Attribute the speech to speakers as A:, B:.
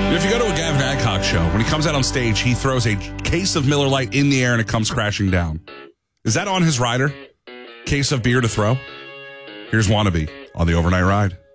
A: If you go to a Gavin Adcock show, when he comes out on stage, he throws a case of Miller Lite in the air and it comes crashing down. Is that on his rider? Case of beer to throw? Here's Wannabe on the Overnight Ride.